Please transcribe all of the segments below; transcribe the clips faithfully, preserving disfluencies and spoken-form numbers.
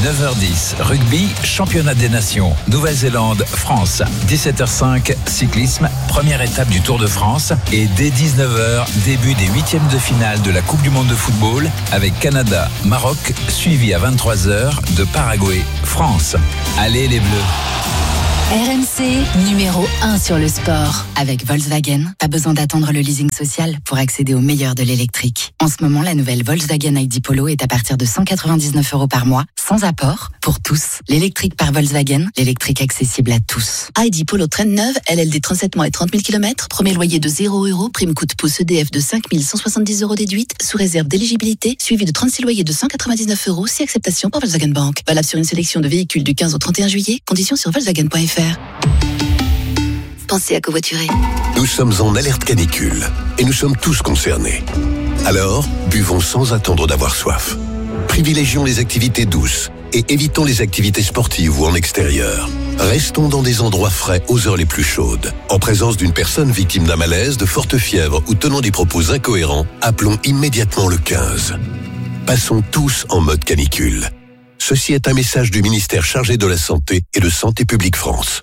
neuf heures dix, rugby, championnat des nations, Nouvelle-Zélande, France. dix-sept heures cinq, cyclisme, première étape du Tour de France. Et dès dix-neuf heures, début des huitièmes de finale de la Coupe du Monde de football avec Canada, Maroc, suivi à vingt-trois heures de Paraguay, France. Allez les Bleus! R M C, numéro un sur le sport. Avec Volkswagen, pas besoin d'attendre le leasing social pour accéder au meilleur de l'électrique. En ce moment, la nouvelle Volkswagen I D Polo est à partir de cent quatre-vingt-dix-neuf euros par mois, sans apport, pour tous. L'électrique par Volkswagen, l'électrique accessible à tous. I D Polo traîne neuve, L L D trente-sept mois et trente mille kilomètres, premier loyer de zéro euros, prime coup de pouce E D F de cinq mille cent soixante-dix euros déduite, sous réserve d'éligibilité, suivi de trente-six loyers de cent quatre-vingt-dix-neuf euros, si acceptation par Volkswagen Bank. Valable sur une sélection de véhicules du quinze au trente et un juillet, conditions sur volkswagen point f r. Pensez à covoiturer. Nous sommes en alerte canicule et nous sommes tous concernés. Alors, buvons sans attendre d'avoir soif. Privilégions les activités douces et évitons les activités sportives ou en extérieur. Restons dans des endroits frais aux heures les plus chaudes. En présence d'une personne victime d'un malaise, de forte fièvre ou tenant des propos incohérents, appelons immédiatement le quinze. Passons tous en mode canicule. Ceci est un message du ministère chargé de la Santé et de Santé publique France.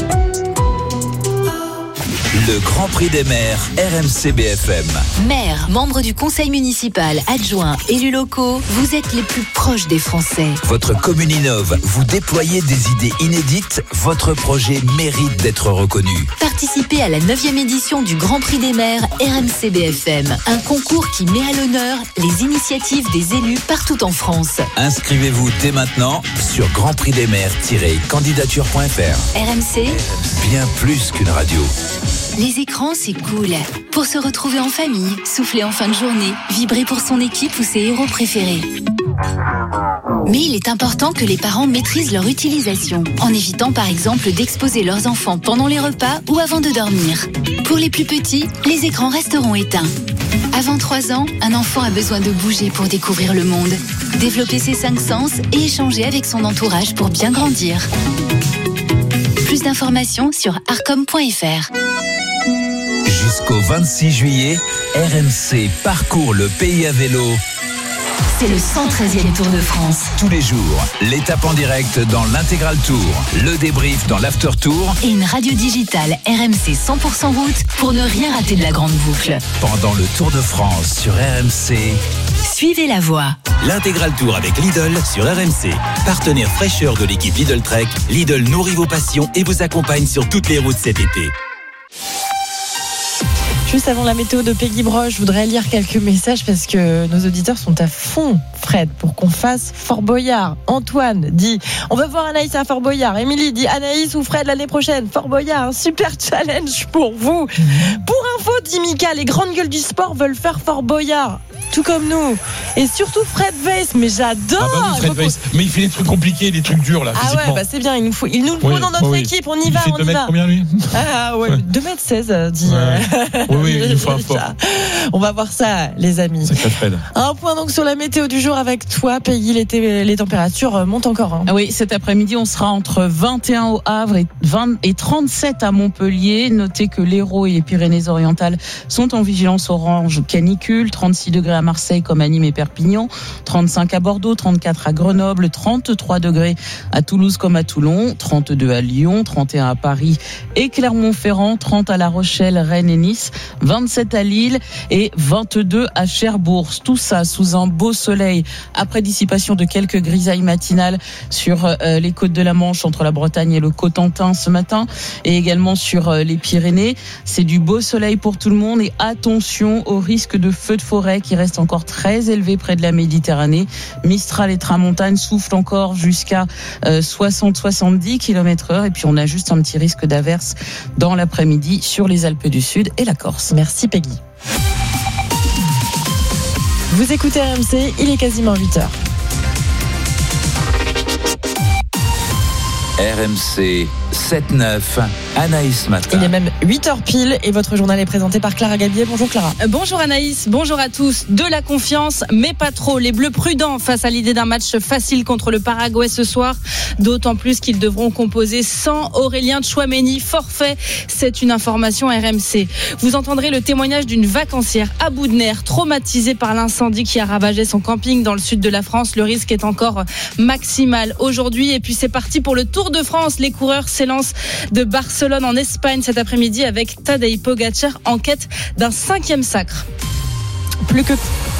Le Grand Prix des maires, R M C B F M. Maires, membres du conseil municipal, adjoints, élus locaux, vous êtes les plus proches des Français. Votre commune innove, vous déployez des idées inédites, votre projet mérite d'être reconnu. Participez à la neuvième édition du Grand Prix des maires R M C B F M, un concours qui met à l'honneur les initiatives des élus partout en France. Inscrivez-vous dès maintenant sur grand prix des maires tiret candidature point f r. R M C, bien plus qu'une radio. Les écrans, c'est cool. Pour se retrouver en famille, souffler en fin de journée, vibrer pour son équipe ou ses héros préférés. Mais il est important que les parents maîtrisent leur utilisation, en évitant par exemple d'exposer leurs enfants pendant les repas ou avant de dormir. Pour les plus petits, les écrans resteront éteints. Avant trois ans, un enfant a besoin de bouger pour découvrir le monde, développer ses cinq sens et échanger avec son entourage pour bien grandir. Plus d'informations sur arcom point f r. Jusqu'au vingt-six juillet, R M C parcourt le pays à vélo. C'est le cent treizième Tour de France. Tous les jours, l'étape en direct dans l'Intégral Tour, le débrief dans l'After Tour et une radio digitale R M C cent pour cent route pour ne rien rater de la grande boucle. Pendant le Tour de France sur R M C, suivez la voie. L'Intégral Tour avec Lidl sur R M C. Partenaire fraîcheur de l'équipe Lidl Trek, Lidl nourrit vos passions et vous accompagne sur toutes les routes cet été. Juste avant la météo de Peggy Broche, je voudrais lire quelques messages parce que nos auditeurs sont à fond, Fred, pour qu'on fasse Fort Boyard. Antoine dit « On va voir Anaïs à Fort Boyard ». Émilie dit « Anaïs ou Fred l'année prochaine, Fort Boyard, un super challenge pour vous ». Pour info, dit Mika, les grandes gueules du sport veulent faire Fort Boyard, tout comme nous. Et surtout Fred Weiss, mais j'adore. Ah bah oui, Fred Weiss. Mais il fait des trucs compliqués, des trucs durs là, ah physiquement. Ouais, bah c'est bien, il nous, faut, il nous le faut oui, dans notre oui, équipe, on y il va, fait on deux y mètres va. combien lui? Ah ouais, ouais. deux mètres seize, dit. Ouais. Oui, oui, il nous faut un fort. On va voir ça, les amis. Sacré Fred. Un point donc sur la météo du jour avec toi, Peggy. Les, les températures montent encore. Hein. Oui, cet après-midi, on sera entre vingt et un au Havre et, vingt et trente-sept à Montpellier. Notez que l'Hérault et les Pyrénées-Orientales sont en vigilance orange canicule. trente-six degrés à Marseille comme à Nîmes et Perpignan. trente-cinq à Bordeaux, trente-quatre à Grenoble, trente-trois degrés à Toulouse comme à Toulon, trente-deux à Lyon, trente et un à Paris et Clermont-Ferrand, trente à La Rochelle, Rennes et Nice, vingt-sept à Lille et vingt-deux à Cherbourg. Tout ça sous un beau soleil après dissipation de quelques grisailles matinales sur euh, les côtes de la Manche entre la Bretagne et le Cotentin ce matin et également sur euh, les Pyrénées. C'est du beau soleil pour tout le monde et attention au risque de feux de forêt qui reste encore très élevé près de la Méditerranée. Mistral et Tramontane soufflent encore jusqu'à euh, soixante à soixante-dix kilomètres heure et puis on a juste un petit risque d'averse dans l'après-midi sur les Alpes du Sud et la Corse. Merci Peggy. Vous écoutez R M C, il est quasiment huit heures. R M C sept neuf, Anaïs Matin. Il est même huit heures pile et votre journal est présenté par Clara Gabier. Bonjour Clara. Bonjour Anaïs, bonjour à tous. De la confiance, mais pas trop. Les Bleus prudents face à l'idée d'un match facile contre le Paraguay ce soir. D'autant plus qu'ils devront composer sans Aurélien Tchouaméni, forfait. C'est une information R M C. Vous entendrez le témoignage d'une vacancière à bout de nerfs, traumatisée par l'incendie qui a ravagé son camping dans le sud de la France. Le risque est encore maximal aujourd'hui. Et puis c'est parti pour le Tour de France. Les coureurs s'élancent de Barcelone en Espagne cet après-midi avec Tadej Pogacar en quête d'un cinquième sacre. Plus que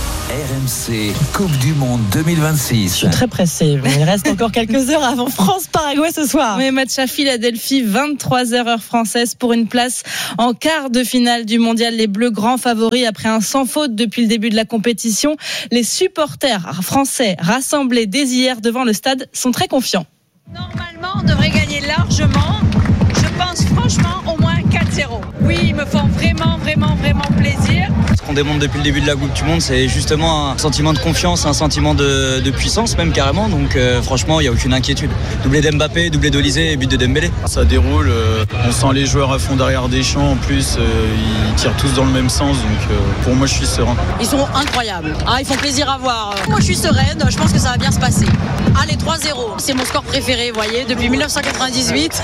R M C Coupe du Monde deux mille vingt-six. Je suis très pressée. Il reste encore quelques heures avant France-Paraguay ce soir. Oui, match à Philadelphie, vingt-trois heures heure française pour une place en quart de finale du mondial. Les Bleus grands favoris après un sans faute depuis le début de la compétition. Les supporters français rassemblés dès hier devant le stade sont très confiants. Normalement, on devrait gagner largement. Je pense franchement au moins quatre zéro. Oui, ils me font vraiment, vraiment, vraiment plaisir. Ce qu'on démontre depuis le début de la Coupe du Monde, c'est justement un sentiment de confiance, un sentiment de, de puissance même carrément. Donc euh, franchement, il n'y a aucune inquiétude. Doublé d'Mbappé, doublé d'Olysée et but de Dembélé. Ça déroule, euh, on sent les joueurs à fond derrière Deschamps. En plus, euh, ils tirent tous dans le même sens. Donc euh, pour moi, je suis serein. Ils sont incroyables. Ah, ils font plaisir à voir. Moi, je suis sereine. Je pense que ça va bien se passer. Allez, trois zéro. C'est mon score préféré, vous voyez, depuis dix-neuf cent quatre-vingt-dix-huit.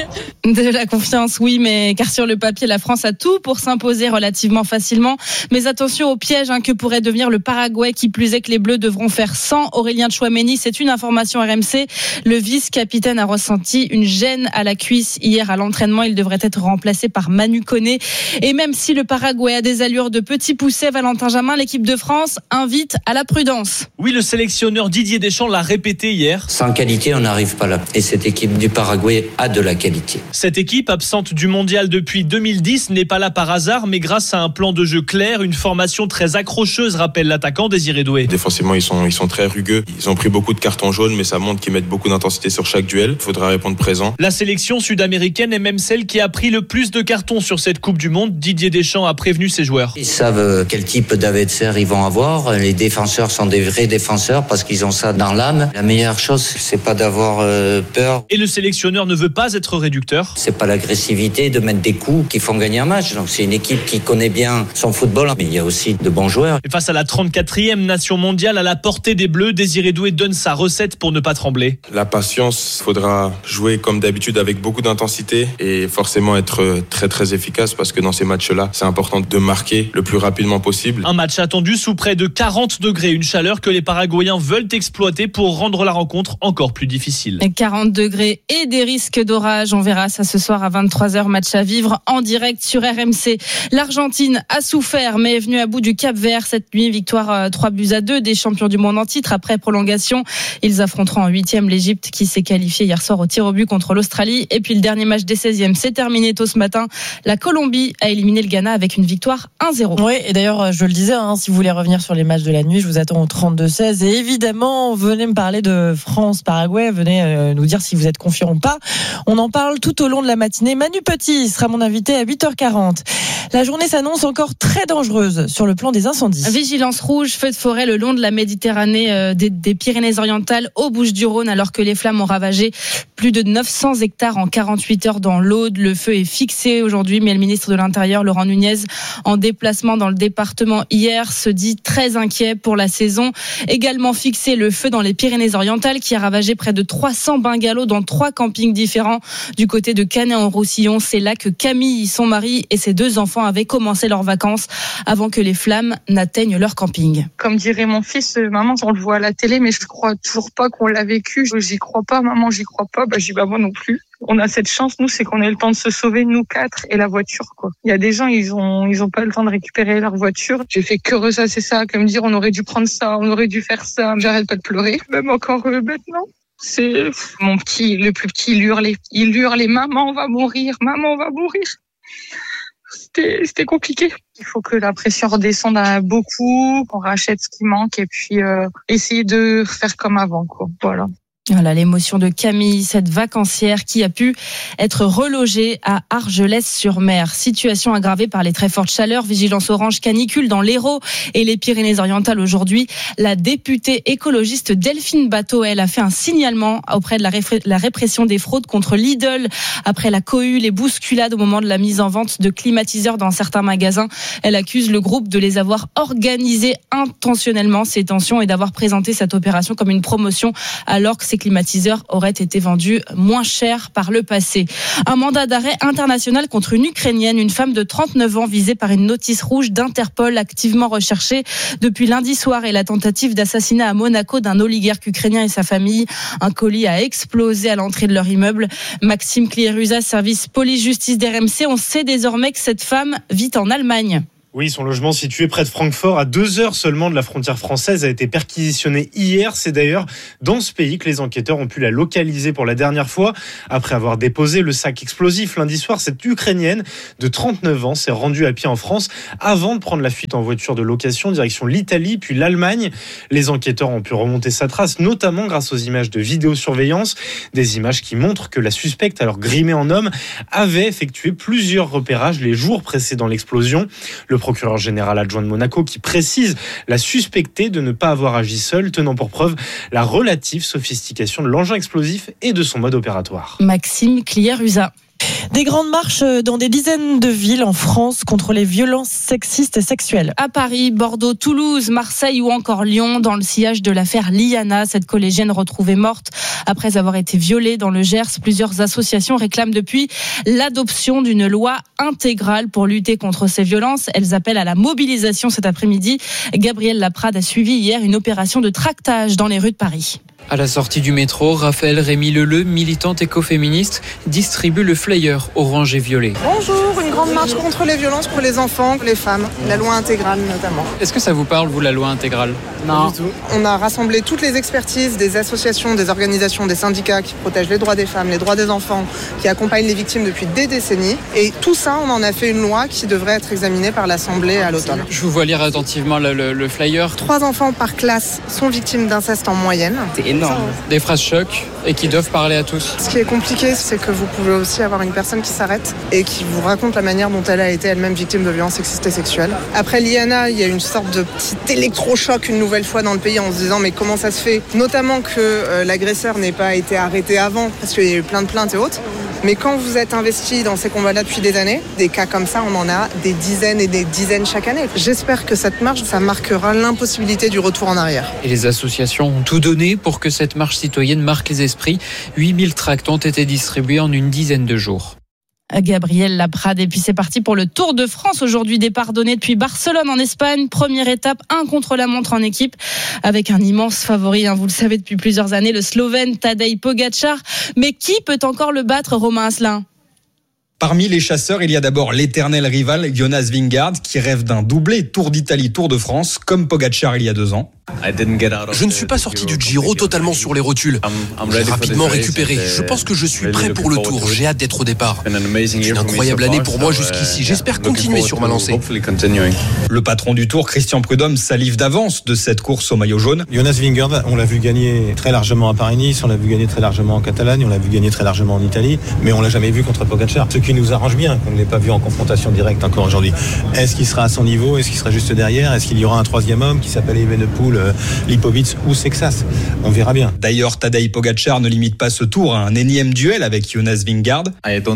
De la confiance, oui, mais car sur le papier, la France a tout pour s'imposer relativement facilement. Mais attention au piège hein, que pourrait devenir le Paraguay, qui plus est que les Bleus devront faire sans Aurélien Tchouaméni. C'est une information R M C. Le vice-capitaine a ressenti une gêne à la cuisse hier à l'entraînement. Il devrait être remplacé par Manu Koné. Et même si le Paraguay a des allures de petit pousset, Valentin Jamin, l'équipe de France invite à la prudence. Oui, le sélectionneur Didier Deschamps l'a répété hier. Sans qualité, on n'arrive pas là. Et cette équipe du Paraguay a de la qualité. Cette équipe, absente du mondial depuis deux mille dix, n'est pas là par hasard, mais grâce à un plan de jeu clair, une formation très accrocheuse, rappelle l'attaquant Désiré Doué. Défensivement, ils sont, ils sont très rugueux. Ils ont pris beaucoup de cartons jaunes, mais ça montre qu'ils mettent beaucoup d'intensité sur chaque duel. Il faudra répondre présent. La sélection sud-américaine est même celle qui a pris le plus de cartons sur cette Coupe du Monde. Didier Deschamps a prévenu ses joueurs. Ils savent quel type d'adversaire ils vont avoir. Les défenseurs sont des vrais défenseurs parce qu'ils ont ça dans l'âme. La meilleure chose, c'est pas d'avoir euh, peur. Et le sélectionneur ne veut pas être réducteur. C'est pas l'agressivité de mettre des coups qui font gagner un match. Donc c'est une équipe qui connaît bien son football, mais il y a aussi de bons joueurs. Et face à la trente-quatrième nation mondiale à la portée des Bleus, Désiré Doué donne sa recette pour ne pas trembler. La patience, il faudra jouer comme d'habitude avec beaucoup d'intensité et forcément être très très efficace parce que dans ces matchs-là, c'est important de marquer le plus rapidement possible. Un match attendu sous près de quarante degrés, une chaleur que les Paraguayens veulent exploiter pour rendre la rencontre encore plus difficile. quarante degrés et des risques d'orage, on verra ça ce soir à vingt-trois heures, match à vivre en direct sur R M C. L'Argentine a souffert mais est venue à bout du Cap-Vert cette nuit, victoire trois buts à deux des champions du monde en titre après prolongation. Ils affronteront en huitième l'Égypte qui s'est qualifiée hier soir au tir au but contre l'Australie. Et puis le dernier match des seizièmes s'est terminé tôt ce matin. La Colombie a éliminé le Ghana avec une victoire un zéro. Oui, et d'ailleurs je le disais, hein, si vous voulez revenir sur les matchs de la nuit, je vous attends au trente-deux seize. Et évidemment, venez me parler de France-Paraguay, venez euh, nous dire si vous êtes confiant ou pas. On en parle tout au long de la matinée. Manu Petit sera mon invité à huit heures quarante. La journée s'annonce encore très dangereuse sur le plan des incendies. Vigilance rouge, feu de forêt le long de la Méditerranée, euh, des, des Pyrénées-Orientales aux Bouches-du-Rhône, alors que les flammes ont ravagé plus de neuf cents hectares en quarante-huit heures dans l'Aude. Le feu est fixé aujourd'hui, mais le ministre de l'Intérieur, Laurent Nunez, en déplacement dans le département hier, se dit très inquiet pour la saison. Également fixé le feu dans les Pyrénées-Orientales, qui a ravagé près de trois cents bungalows dans trois campings différents du côté de Canet-en-Roussillon. C'est là que Camille, son mari, et ses deux enfants avaient commencé leurs vacances avant que les flammes n'atteignent leur camping. Comme dirait mon fils, maman, on le voit à la télé, mais je crois toujours pas qu'on l'a vécu. J'y crois pas, maman, j'y crois pas. Bah, j'y bah moi non plus. On a cette chance, nous, c'est qu'on ait le temps de se sauver, nous quatre, et la voiture, quoi. Il y a des gens, ils ont, ils ont pas le temps de récupérer leur voiture. J'ai fait que ressasser ça, comme dire, on aurait dû prendre ça, on aurait dû faire ça. J'arrête pas de pleurer. Même encore euh, maintenant. C'est, mon petit, le plus petit, il hurlait. Il hurlait, maman, on va mourir, maman, on va mourir. C'était, c'était compliqué. Il faut que la pression redescende à beaucoup, qu'on rachète ce qui manque et puis euh, essayer de faire comme avant, quoi. Voilà. Voilà l'émotion de Camille, cette vacancière qui a pu être relogée à Argelès-sur-Mer. Situation aggravée par les très fortes chaleurs, vigilance orange canicule dans l'Hérault et les Pyrénées-Orientales aujourd'hui. La députée écologiste Delphine Batho, elle a fait un signalement auprès de la, ré- la répression des fraudes contre Lidl après la cohue, les bousculades au moment de la mise en vente de climatiseurs dans certains magasins. Elle accuse le groupe de les avoir organisés intentionnellement, ces tensions, et d'avoir présenté cette opération comme une promotion alors que ces climatiseurs auraient été vendus moins cher par le passé. Un mandat d'arrêt international contre une Ukrainienne, une femme de trente-neuf ans visée par une notice rouge d'Interpol activement recherchée depuis lundi soir, et la tentative d'assassinat à Monaco d'un oligarque ukrainien et sa famille. Un colis a explosé à l'entrée de leur immeuble. Maxime Clierusa, service police-justice d'R M C, on sait désormais que cette femme vit en Allemagne. Oui, son logement situé près de Francfort, à deux heures seulement de la frontière française, a été perquisitionné hier. C'est d'ailleurs dans ce pays que les enquêteurs ont pu la localiser pour la dernière fois. Après avoir déposé le sac explosif lundi soir, cette Ukrainienne de trente-neuf ans s'est rendue à pied en France avant de prendre la fuite en voiture de location direction l'Italie puis l'Allemagne. Les enquêteurs ont pu remonter sa trace, notamment grâce aux images de vidéosurveillance. Des images qui montrent que la suspecte, alors grimée en homme, avait effectué plusieurs repérages les jours précédant l'explosion. Le procureur général adjoint de Monaco qui précise la suspecter de ne pas avoir agi seule, tenant pour preuve la relative sophistication de l'engin explosif et de son mode opératoire. Maxime Clierusa. Des grandes marches dans des dizaines de villes en France contre les violences sexistes et sexuelles. À Paris, Bordeaux, Toulouse, Marseille ou encore Lyon, dans le sillage de l'affaire Liana, cette collégienne retrouvée morte après avoir été violée dans le Gers. Plusieurs associations réclament depuis l'adoption d'une loi intégrale pour lutter contre ces violences. Elles appellent à la mobilisation cet après-midi. Gabrielle Laprade a suivi hier une opération de tractage dans les rues de Paris. À la sortie du métro, Raphaël Rémy Leleu, militante écoféministe, distribue le flyer orange et violet. Bonjour, une grande marche contre les violences pour les enfants, les femmes, la loi intégrale notamment. Est-ce que ça vous parle, vous, la loi intégrale ? Non. Pas du tout. On a rassemblé toutes les expertises des associations, des organisations, des syndicats qui protègent les droits des femmes, les droits des enfants, qui accompagnent les victimes depuis des décennies. Et tout ça, on en a fait une loi qui devrait être examinée par l'Assemblée à l'automne. Je vous vois lire attentivement le, le, le flyer. Trois enfants par classe sont victimes d'inceste en moyenne. C'est énorme. Des phrases choc et qui doivent parler à tous. Ce qui est compliqué, c'est que vous pouvez aussi avoir une personne qui s'arrête et qui vous raconte la manière dont elle a été elle-même victime de violences sexistes et sexuelles. Après Liana, il y a une sorte de petit électrochoc une nouvelle fois dans le pays en se disant mais comment ça se fait ? Notamment que euh, l'agresseur n'ait pas été arrêté avant parce qu'il y a eu plein de plaintes et autres. Mais quand vous êtes investi dans ces combats-là depuis des années, des cas comme ça, on en a des dizaines et des dizaines chaque année. J'espère que cette marche, ça marquera l'impossibilité du retour en arrière. Et les associations ont tout donné pour que cette marche citoyenne marque les esprits. huit mille tracts ont été distribués en une dizaine de jours. Gabrielle Laprade. Et puis c'est parti pour le Tour de France. Aujourd'hui, départ donné depuis Barcelone en Espagne. Première étape, un contre-la-montre en équipe avec un immense favori, hein, vous le savez depuis plusieurs années, le Slovène Tadej Pogačar. Mais qui peut encore le battre, Romain Asselin ? Parmi les chasseurs, il y a d'abord l'éternel rival Jonas Vingegaard qui rêve d'un doublé Tour d'Italie, Tour de France, comme Pogačar il y a deux ans. Je ne suis pas sorti du Giro totalement sur les rotules. J'ai rapidement récupéré. Je pense que je suis prêt pour le Tour. J'ai hâte d'être au départ. C'est une incroyable année pour moi jusqu'ici. J'espère continuer sur ma lancée. Le patron du Tour, Christian Prudhomme, salive d'avance de cette course au maillot jaune. Jonas Vingegaard, on l'a vu gagner très largement à Paris-Nice, on l'a vu gagner très largement en Catalogne, on l'a vu gagner très largement en Italie, mais on l'a jamais vu contre Pogačar. Ce qui nous arrange bien qu'on ne l'ait pas vu en confrontation directe encore aujourd'hui. Est-ce qu'il sera à son niveau ? Est-ce qu'il sera juste derrière ? Est-ce qu'il y aura un troisième homme qui s'appelle Evenepoel, euh, Lipovic ou Sexas ? On verra bien. D'ailleurs, Tadej Pogačar ne limite pas ce tour à un énième duel avec Jonas Vingegaard.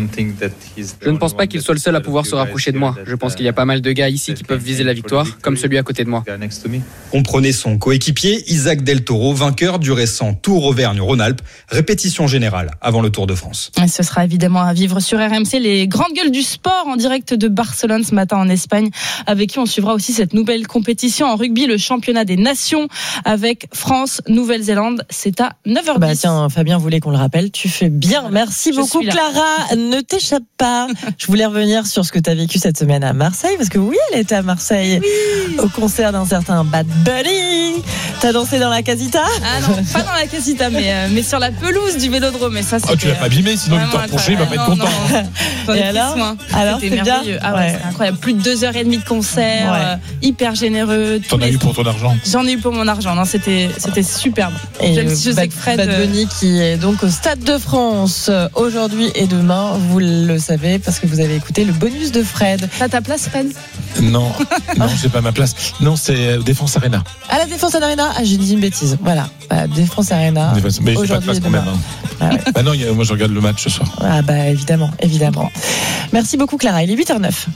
Je ne pense pas qu'il soit le seul à pouvoir se rapprocher de moi. Je pense qu'il y a pas mal de gars ici qui peuvent viser la victoire, comme celui à côté de moi. Comprenez son coéquipier, Isaac Del Toro, vainqueur du récent Tour Auvergne-Rhône-Alpes. Répétition générale avant le Tour de France. Et ce sera évidemment à vivre sur R M C, les grandes gueules du sport en direct de Barcelone ce matin en Espagne, avec qui on suivra aussi cette nouvelle compétition en rugby, le championnat des nations avec France-Nouvelle-Zélande. C'est à neuf heures dix. Bah tiens, Fabien voulait qu'on le rappelle. Tu fais bien. Merci Je beaucoup, Clara. Ne t'échappe pas. Je voulais revenir sur ce que tu as vécu cette semaine à Marseille, parce que oui, elle était à Marseille oui. au concert d'un certain Bad Bunny. T'as dansé dans la casita ? Ah non, pas dans la casita, mais, euh, mais sur la pelouse du Vélodrome. Et ça, oh, tu l'as pas abîmé, sinon il te reproché, il va pas être content. Non, et alors, alors c'était merveilleux. Bien ah ouais, ouais. C'était incroyable. Plus de deux heures et demie de concert, ouais. euh, hyper généreux. T'en as eu pour ton argent. J'en ai eu pour mon argent. Non, c'était, c'était superbe. Et Même si je Bad, sais que Fred. Bad Bunny qui est donc au Stade de France aujourd'hui et demain, vous le savez parce que vous avez écouté le bonus de Fred. T'as ta place, Fred? Non, non, j'ai pas ma place. Non, c'est Défense Arena. À la Défense Arena, ah, j'ai dit une bêtise. Voilà, à Défense Arena. Défense, mais j'ai pas de place quand même. Hein. Ah, ouais. Bah non, y a, moi je regarde le match ce soir. Ah bah évidemment, évidemment. Merci beaucoup Clara, il est huit heures neuf.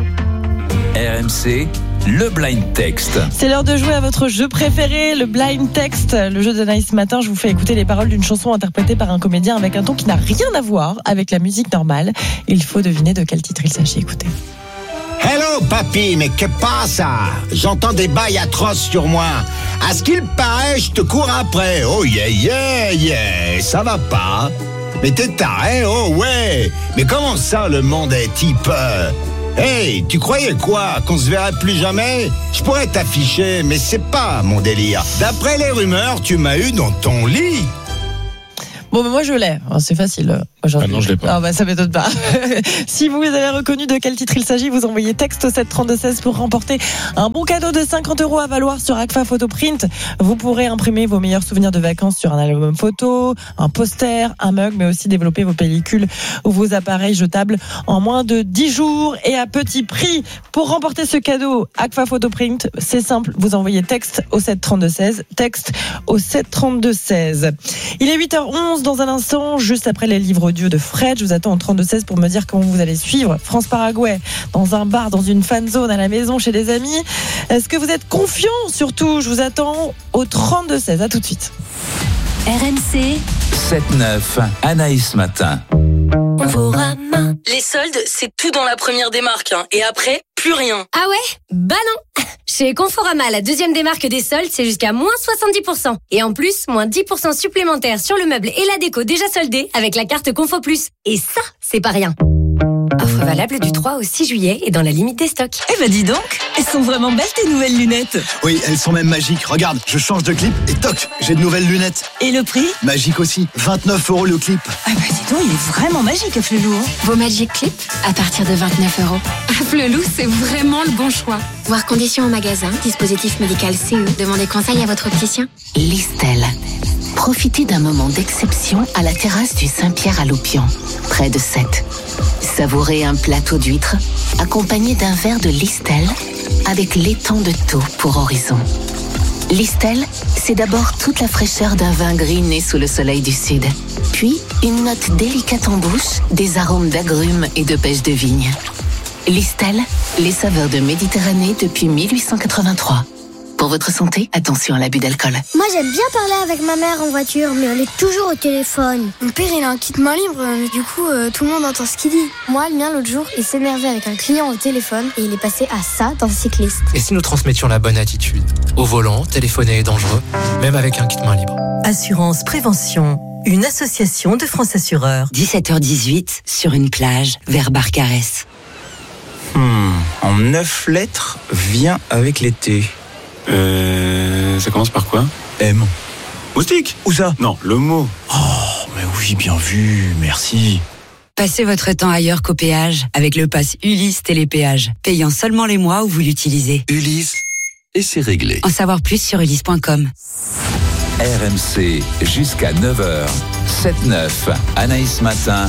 R M C, le blind text. C'est l'heure de jouer à votre jeu préféré, le blind text. Le jeu d'Anaïs ce matin, je vous fais écouter les paroles d'une chanson interprétée par un comédien avec un ton qui n'a rien à voir avec la musique normale. Il faut deviner de quel titre il s'agit. Écoutez. Hello papy, mais que passe? J'entends des bails atroces sur moi. À ce qu'il paraît, je te cours après. Oh yeah yeah yeah, ça va pas? Mais t'es taré, oh ouais. Mais comment ça le monde est type? Hey, tu croyais quoi? Qu'on se verrait plus jamais? Je pourrais t'afficher, mais c'est pas mon délire. D'après les rumeurs, tu m'as eu dans ton lit. Bon, ben moi je l'ai. Oh, c'est facile aujourd'hui. Ah non, je l'ai pas. Ah bah ça m'étonne pas. Si vous avez reconnu de quel titre il s'agit, vous envoyez texte au sept trente-deux seize pour remporter un bon cadeau de cinquante euros à valoir sur Agfa Photoprint. Vous pourrez imprimer vos meilleurs souvenirs de vacances sur un album photo, un poster, un mug, mais aussi développer vos pellicules ou vos appareils jetables en moins de dix jours et à petit prix. Pour remporter ce cadeau, Agfa Photoprint, c'est simple. Vous envoyez texte au sept trente-deux seize. Texte au sept trente-deux seize. Il est huit heures onze. Dans un instant, juste après les livres audio de Fred, je vous attends au trente-deux seize pour me dire comment vous allez suivre France-Paraguay dans un bar, dans une fan zone, à la maison, chez des amis. Est-ce que vous êtes confiants? Surtout, je vous attends au trente-deux seize. À tout de suite. R M C sept neuf, Anaïs Matin. Conforama. Les soldes, c'est tout dans la première démarque. Hein. Et après, plus rien. Ah ouais? Bah non. Chez Conforama, la deuxième démarque des soldes, c'est jusqu'à moins soixante-dix pour cent. Et en plus, moins dix pour cent supplémentaires sur le meuble et la déco déjà soldés avec la carte Confo Plus. Et ça, c'est pas rien. Offre valable du trois au six juillet et dans la limite des stocks. Eh ben dis donc, elles sont vraiment belles tes nouvelles lunettes. Oui, elles sont même magiques. Regarde, je change de clip et toc, j'ai de nouvelles lunettes. Et le prix? Magique aussi, vingt-neuf euros le clip. Ah bah dis donc, il est vraiment magique à Flelou. Hein. Vos Magic Clip à partir de vingt-neuf euros. À Flelou, c'est vraiment le bon choix. Voir conditions au magasin, dispositif médical C E. Demandez conseil à votre opticien. Listel. Profitez d'un moment d'exception à la terrasse du Saint-Pierre à Loupian, près de Sète. Savourez un plateau d'huîtres accompagné d'un verre de Listel avec l'étang de Thau pour horizon. Listel, c'est d'abord toute la fraîcheur d'un vin gris né sous le soleil du sud. Puis, une note délicate en bouche, des arômes d'agrumes et de pêche de vigne. Listel, les saveurs de Méditerranée depuis mille huit cent quatre-vingt-trois. Pour votre santé, attention à l'abus d'alcool. Moi, j'aime bien parler avec ma mère en voiture, mais elle est toujours au téléphone. Mon père, il a un kit main libre, mais du coup, euh, tout le monde entend ce qu'il dit. Moi, le mien, l'autre jour, il s'énervait avec un client au téléphone et il est passé à ça dans Cycliste. Et si nous transmettions la bonne attitude? Au volant, téléphoner est dangereux, même avec un kit main libre. Assurance Prévention, une association de France Assureurs. dix-sept heures dix-huit, sur une plage, vers Barcarès. Hmm, en neuf lettres, vient avec l'été. Euh, ça commence par quoi? M. Moustique? Où ça? Non, le mot. Oh, mais oui, bien vu, merci. Passez votre temps ailleurs qu'au péage avec le pass Ulysse Télépéage, payant seulement les mois où vous l'utilisez. Ulysse, et c'est réglé. En savoir plus sur ulysse point com. R M C, jusqu'à neuf heures. sept neuf, Anaïs Matin.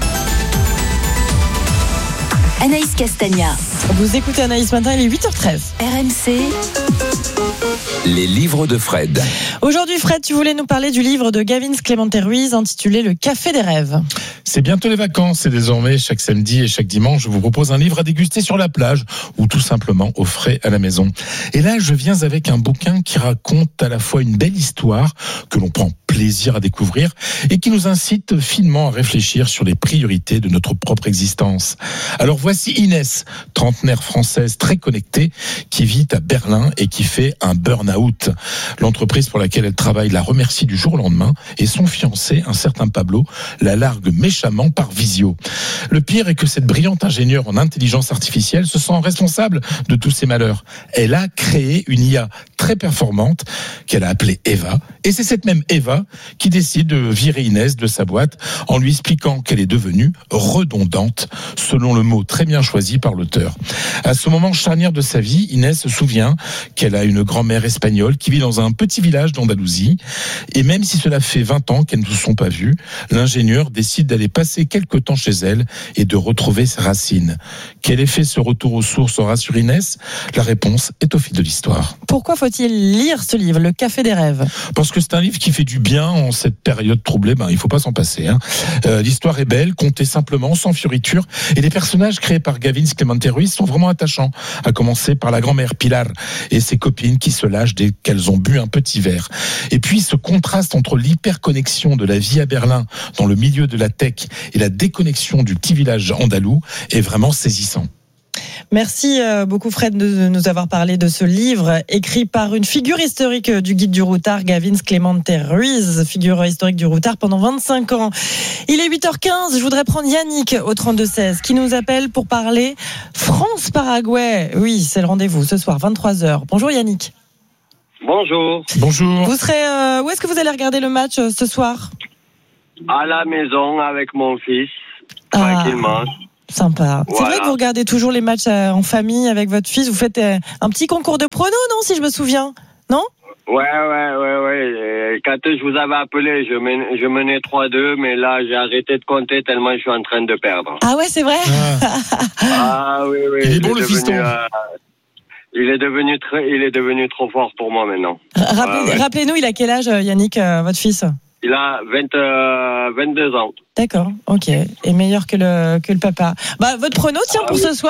Anaïs Castagna. Vous écoutez Anaïs Matin, il est huit heures treize. R M C. Les livres de Fred. Aujourd'hui, Fred, tu voulais nous parler du livre de Gavin Clémenté Ruiz intitulé Le Café des rêves. C'est bientôt les vacances et désormais, chaque samedi et chaque dimanche, je vous propose un livre à déguster sur la plage ou tout simplement au frais à la maison. Et là, je viens avec un bouquin qui raconte à la fois une belle histoire que l'on prend plaisir à découvrir et qui nous incite finement à réfléchir sur les priorités de notre propre existence. Alors voici Inès, trentenaire française très connectée, qui vit à Berlin et qui fait un burn-out. L'entreprise pour laquelle elle travaille la remercie du jour au lendemain et son fiancé, un certain Pablo, la largue méchamment par visio. Le pire est que cette brillante ingénieure en intelligence artificielle se sent responsable de tous ces malheurs. Elle a créé une I A très performante qu'elle a appelée Eva, et c'est cette même Eva qui décide de virer Inès de sa boîte en lui expliquant qu'elle est devenue redondante, selon le mot très bien choisi par l'auteur. À ce moment charnière de sa vie, Inès se souvient qu'elle a une grand-mère espagnole espagnole qui vit dans un petit village d'Andalousie. Et même si cela fait vingt ans qu'elles ne se sont pas vues, l'ingénieur décide d'aller passer quelque temps chez elle et de retrouver ses racines. Quel effet ce retour aux sources aura sur Inès ? La réponse est au fil de l'histoire. Pourquoi faut-il lire ce livre, Le Café des rêves ? Parce que c'est un livre qui fait du bien en cette période troublée. Ben, il ne faut pas s'en passer. Hein. Euh, l'histoire est belle, contée simplement, sans fioriture. Et les personnages créés par Gavin Clemente Ruiz sont vraiment attachants. À commencer par la grand-mère Pilar et ses copines qui se lâchent dès qu'elles ont bu un petit verre. Et puis ce contraste entre l'hyperconnexion de la vie à Berlin dans le milieu de la tech et la déconnexion du petit village andalou est vraiment saisissant. Merci beaucoup Fred de nous avoir parlé de ce livre écrit par une figure historique du guide du routard, Gavin Clemente Ruiz, figure historique du routard pendant vingt-cinq ans. Il est huit heures quinze, je voudrais prendre Yannick au trente-deux seize qui nous appelle pour parler France-Paraguay. Oui, c'est le rendez-vous ce soir, vingt-trois heures. Bonjour Yannick. Bonjour. Bonjour. Vous serez, euh, où est-ce que vous allez regarder le match euh, ce soir ? À la maison avec mon fils, ah. tranquillement. Sympa. Voilà. C'est vrai que vous regardez toujours les matchs en famille avec votre fils. Vous faites un petit concours de pronos, non, si je me souviens, non ? Ouais, ouais, ouais, ouais. Quand je vous avais appelé, je menais, je menais trois deux, mais là, j'ai arrêté de compter tellement je suis en train de perdre. Ah ouais, c'est vrai ? Ah, ah oui, oui. Il est bon, il le est devenu, fiston. euh, il est devenu très, il est devenu trop fort pour moi maintenant. Rappelez, ah, ouais. Rappelez-nous, il a quel âge, Yannick, euh, votre fils ? Il a vingt, euh, vingt-deux ans. D'accord, ok. Et meilleur que le, que le papa. Bah, votre prono, tiens, ah, pour oui. ce soir ?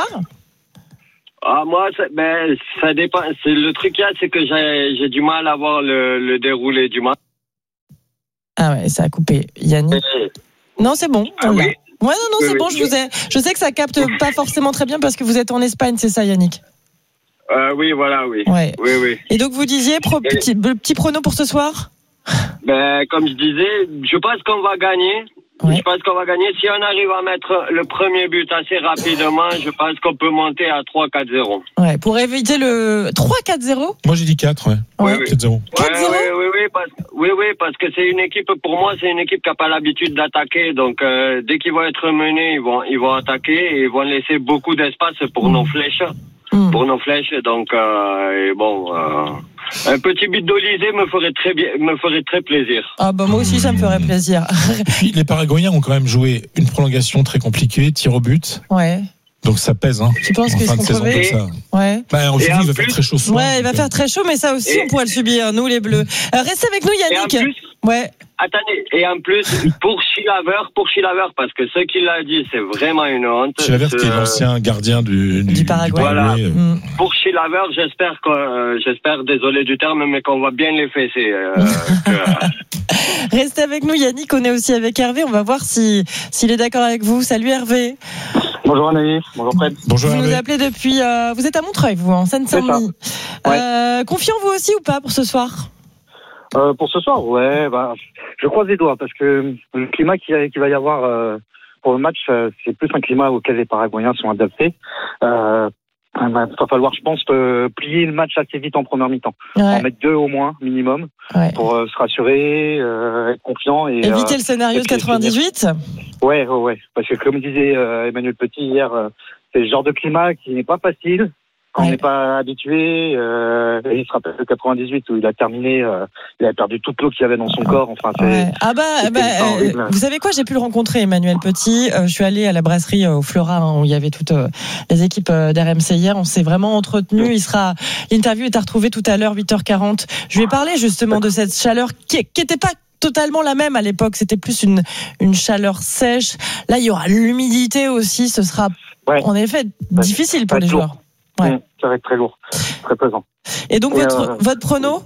Ah, moi, ça, ben, ça dépend. C'est, le truc qu'il y a, c'est que j'ai, j'ai du mal à voir le, le déroulé du match. Ah ouais, ça a coupé. Yannick. Et... Non, c'est bon. Ah, oui. Ouais, non, non, oui, c'est oui, bon. oui. Je vous ai. Je sais que ça capte pas forcément très bien parce que vous êtes en Espagne, c'est ça, Yannick ? Euh, oui, voilà, oui. Ouais. Oui, oui. Et donc, vous disiez, pro, Et... petit, petit prono pour ce soir ? Ben, comme je disais, je pense qu'on va gagner. Ouais. Je pense qu'on va gagner. Si on arrive à mettre le premier but assez rapidement, je pense qu'on peut monter à trois quatre zéro. Ouais, pour éviter le trois quatre zéro. Moi, j'ai dit quatre, ouais. Oui, ouais. oui. quatre zéro. Ouais, oui, oui, oui, parce, oui, oui, parce que c'est une équipe, pour moi, c'est une équipe qui n'a pas l'habitude d'attaquer. Donc, euh, dès qu'ils vont être menés, ils vont, ils vont attaquer et ils vont laisser beaucoup d'espace pour mmh. nos flèches. Mmh. Pour nos flèches. Donc, euh, et bon, euh, un petit but d'Olysée me ferait très bien, me ferait très plaisir. Ah bah moi aussi, ça me ferait plaisir. Et puis, les Paraguayens ont quand même joué une prolongation très compliquée, tir au but. Ouais. Donc ça pèse, hein. Tu penses en qu'ils fin de seront saison crevés ? comme ça. Ouais. Bah, aujourd'hui, il va plus, faire très chaud ce soir. Ouais, il va faire très chaud, mais ça aussi, et, on pourrait le subir, nous les Bleus. Euh, restez avec nous, Yannick. Et en plus, ouais. Attendez, et en plus, pour Chilavert, pour Chilavert, parce que ce qu'il a dit, c'est vraiment une honte. Chilavert, qui est l'ancien gardien du, du, du Paraguay. Du Paraguay. Voilà. Euh. Pour Chilavert, j'espère que, euh, j'espère, désolé du terme, mais qu'on va bien les fesser. Euh, que... Restez avec nous, Yannick. On est aussi avec Hervé. On va voir si, s'il est d'accord avec vous. Salut Hervé. Bonjour Anaïs, bonjour Fred. Bonjour vous Hervé. nous appelez depuis. Euh, vous êtes à Montreuil, vous, en Seine-Saint-Denis. Ouais. Euh, confiant vous aussi ou pas pour ce soir ? Euh, pour ce soir, ouais, bah, je croise les doigts parce que le climat qu'il qui va y avoir euh, pour le match, euh, c'est plus un climat auquel les Paraguayens sont adaptés. Euh, il va falloir, je pense, euh, plier le match assez vite en première mi-temps. Ouais. En mettre deux au moins, minimum, ouais. pour euh, se rassurer, euh, être confiant. Et, éviter euh, le scénario de quatre-vingt-dix-huit. Ouais, ouais, ouais. Parce que comme disait euh, Emmanuel Petit hier, euh, c'est le genre de climat qui n'est pas facile. Quand ouais. on n'est pas habitué, euh, il se rappelle de quatre-vingt-dix-huit où il a terminé, euh, il a perdu toute l'eau qu'il y avait dans son corps. Enfin, c'est, ouais. Ah bah, bah euh, vous savez quoi, j'ai pu le rencontrer, Emmanuel Petit. Euh, je suis allée à la brasserie euh, au Flora hein, où il y avait toutes euh, les équipes euh, d'R M C hier. On s'est vraiment entretenu. Il sera, l'interview est à retrouver tout à l'heure, huit heures quarante. Je lui ai parlé justement de cette chaleur qui n'était pas totalement la même à l'époque. C'était plus une une chaleur sèche. Là, il y aura l'humidité aussi. Ce sera ouais. en effet difficile pour les lourd. joueurs. Ouais. Mmh, ça va être très lourd, très pesant. Et donc, Et votre, euh, votre prono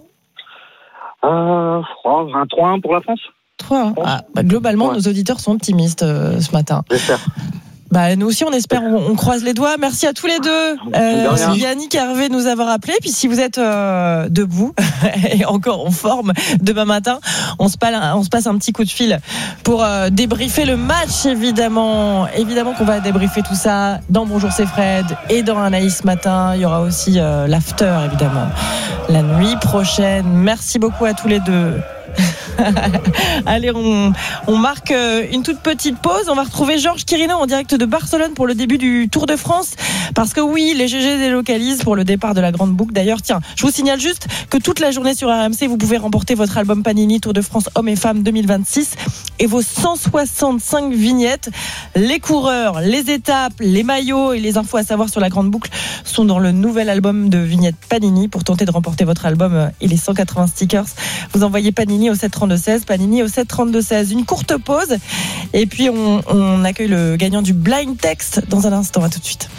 euh, Un trois un pour la France. trois un ah, bah, globalement, ouais. nos auditeurs sont optimistes euh, ce matin. J'espère. Bah, nous aussi, on espère, on, on croise les doigts. Merci à tous les deux. Euh, Yannick et Hervé nous avoir appelés. Puis si vous êtes euh, debout et encore en forme demain matin, on se, passe, on se passe un petit coup de fil pour euh, débriefer le match, évidemment. Évidemment qu'on va débriefer tout ça dans Bonjour c'est Fred et dans Anaïs Matin. Il y aura aussi euh, l'after, évidemment, la nuit prochaine. Merci beaucoup à tous les deux. Allez, on, on marque une toute petite pause. On va retrouver Georges Quirino en direct de Barcelone pour le début du Tour de France. Parce que oui, les G G délocalisent pour le départ de la Grande Boucle. D'ailleurs, tiens, je vous signale juste que toute la journée sur R M C, vous pouvez remporter votre album Panini Tour de France Hommes et Femmes deux mille vingt-six et vos cent soixante-cinq vignettes. Les coureurs, les étapes, les maillots et les infos à savoir sur la Grande Boucle sont dans le nouvel album de vignettes Panini. Pour tenter de remporter votre album et les cent quatre-vingts stickers, vous envoyez Panini au sept trente-deux seize, Panini au sept trente-deux seize. Une courte pause et puis on, on accueille le gagnant du blind text dans un instant. À tout de suite.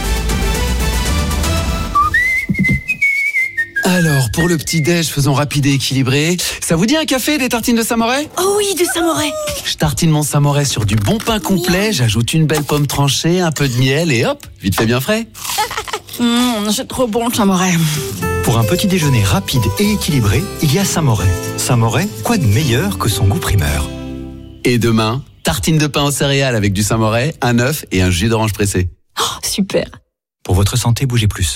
Alors, pour le petit-déj, faisons rapide et équilibré. Ça vous dit un café et des tartines de Saint-Moret ? Oh oui, du Saint-Moret. Je tartine mon Saint-Moret sur du bon pain complet, j'ajoute une belle pomme tranchée, un peu de miel et hop, vite fait bien frais. Mmh, c'est trop bon le Saint-Moret. Pour un petit déjeuner rapide et équilibré, il y a Saint-Moret. Saint-Moret, quoi de meilleur que son goût primeur ? Et demain, tartine de pain aux céréales avec du Saint-Moret, un œuf et un jus d'orange pressé. Oh, super. Pour votre santé, bougez plus.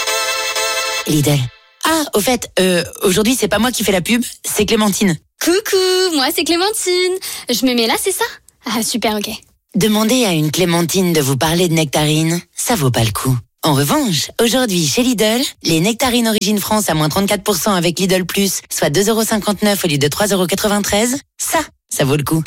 Lidl. Ah, au fait, euh, aujourd'hui, c'est pas moi qui fais la pub, c'est Clémentine. Coucou, moi c'est Clémentine. Je me mets là, c'est ça ? Ah, super, ok. Demandez à une Clémentine de vous parler de nectarines, ça vaut pas le coup. En revanche, aujourd'hui, chez Lidl, les nectarines Origine France à moins trente-quatre pour cent avec Lidl Plus, soit deux euros cinquante-neuf au lieu de trois euros quatre-vingt-treize, ça, ça vaut le coup.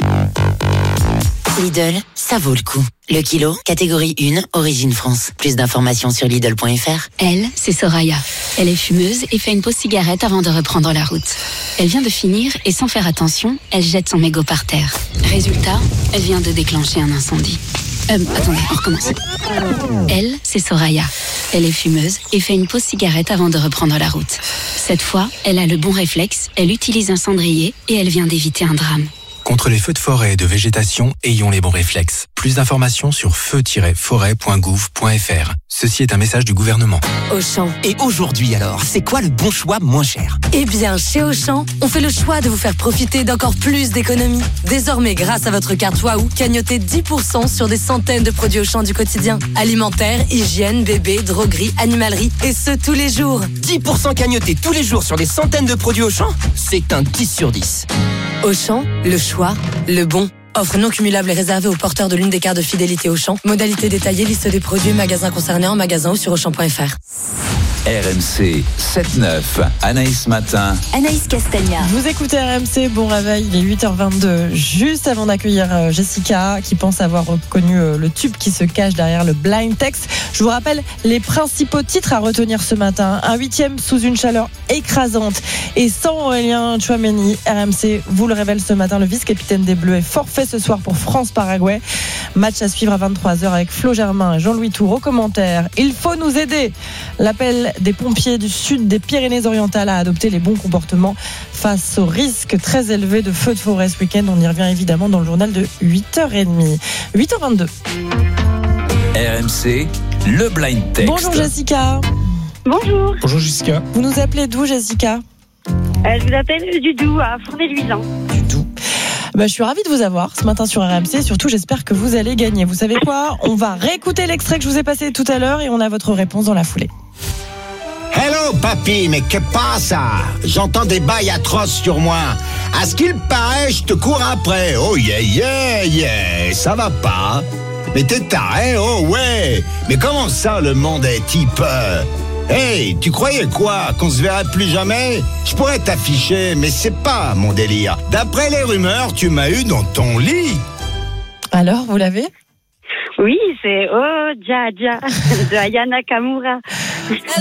Lidl, ça vaut le coup. Le kilo, catégorie un, Origine France. Plus d'informations sur Lidl point F R. Elle, c'est Soraya. Elle est fumeuse et fait une pause cigarette avant de reprendre la route. Elle vient de finir et sans faire attention, elle jette son mégot par terre. Résultat, elle vient de déclencher un incendie. Euh, attendez, on recommence. Elle, c'est Soraya. Elle est fumeuse et fait une pause cigarette avant de reprendre la route. Cette fois, elle a le bon réflexe, elle utilise un cendrier et elle vient d'éviter un drame. Contre les feux de forêt et de végétation, ayons les bons réflexes. Plus d'informations sur feu tiret forêt point gouv point F R. Ceci est un message du gouvernement. Auchan. Et aujourd'hui alors, c'est quoi le bon choix moins cher ? Eh bien, chez Auchan, on fait le choix de vous faire profiter d'encore plus d'économies. Désormais, grâce à votre carte Waouh, cagnotez dix pour cent sur des centaines de produits Auchan du quotidien. Alimentaire, hygiène, bébé, droguerie, animalerie, et ce tous les jours. dix pour cent cagnotés tous les jours sur des centaines de produits Auchan ? C'est un dix sur dix. Auchan, le choix, le bon. Offre non cumulable et réservée aux porteurs de l'une des cartes de fidélité Auchan. Modalité détaillée, liste des produits, magasins concernés en magasin ou sur auchan point F R. R M C sept neuf, Anaïs Matin. Anaïs Castagna. Vous écoutez R M C, bon réveil, il est huit heures vingt-deux. Juste avant d'accueillir Jessica, qui pense avoir reconnu le tube qui se cache derrière le blind text. Je vous rappelle les principaux titres à retenir ce matin. Un huitième sous une chaleur écrasante et sans Aurélien Tchouameni. R M C vous le révèle ce matin, le vice-capitaine des Bleus est forfait ce soir pour France-Paraguay. Match à suivre à vingt-trois heures avec Flo Germain et Jean-Louis Tour au commentaire. Il faut nous aider. L'appel des pompiers du sud des Pyrénées-Orientales à adopter les bons comportements face au risque très élevé de feux de forêt ce week-end. On y revient évidemment dans le journal de huit heures trente. huit heures vingt-deux. R M C, le blind text. Bonjour Jessica. Bonjour. Bonjour Jessica. Vous nous appelez d'où Jessica ? euh, Je vous appelle du Doubs, à Fournet-Luisan. Du Doubs. Bah, je suis ravie de vous avoir ce matin sur R M C. Surtout, j'espère que vous allez gagner. Vous savez quoi ? On va réécouter l'extrait que je vous ai passé tout à l'heure et on a votre réponse dans la foulée. Hello papy, mais que passa ? J'entends des bails atroces sur moi. À ce qu'il paraît, je te cours après. Oh yeah yeah yeah, ça va pas ? Mais t'es taré, oh ouais. Mais comment ça le monde est type... Hey, tu croyais quoi ? Qu'on se verrait plus jamais ? Je pourrais t'afficher, mais c'est pas mon délire. D'après les rumeurs, tu m'as eu dans ton lit. Alors, vous l'avez ? Oui, c'est Oh Dja Dja de Aya Nakamura.